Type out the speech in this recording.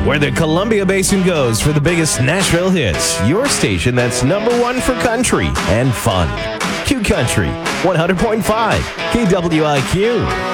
where the Columbia Basin goes for the biggest Nashville hits. Your station that's number one for country and fun. Q Country, 100.5 KWIQ.